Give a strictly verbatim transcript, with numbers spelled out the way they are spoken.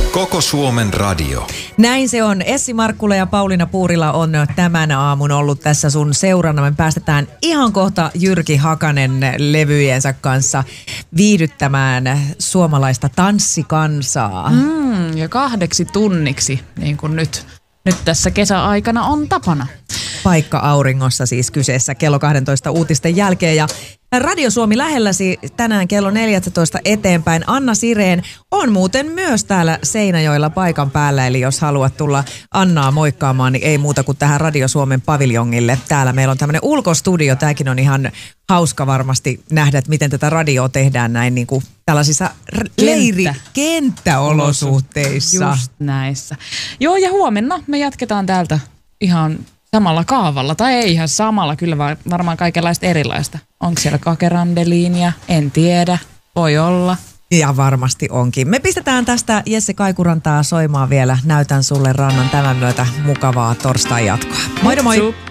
Koko Suomen radio. Näin se on. Essi Markkula ja Pauliina Puurila on tämän aamun ollut tässä sun seurana. Me päästetään ihan kohta Jyrki Hakanen levyjensä kanssa viihdyttämään suomalaista tanssikansaa. Mm, ja kahdeksi tunniksi, niin kuin nyt, nyt tässä kesäaikana on tapana. Paikka auringossa siis kyseessä kello kaksitoista uutisten jälkeen. Ja Radio Suomi lähelläsi tänään kello neljätoista eteenpäin. Anna Sireen on muuten myös täällä Seinäjoella paikan päällä. Eli jos haluat tulla Annaa moikkaamaan, niin ei muuta kuin tähän Radio Suomen paviljongille. Täällä meillä on tämmöinen ulkostudio. Tämäkin on ihan hauska varmasti nähdä, että miten tätä radioa tehdään näin niin kuin tällaisissa leirikenttäolosuhteissa. Just näissä. Joo, ja huomenna me jatketaan täältä ihan samalla kaavalla, tai ei ihan samalla, kyllä varmaan kaikenlaista erilaista. Onko siellä kakerandeliinia? En tiedä. Voi olla. Ja varmasti onkin. Me pistetään tästä Jesse Kaikurantaa soimaan vielä. Näytän sulle rannan tämän myötä mukavaa torstai jatkoa. Moi moi!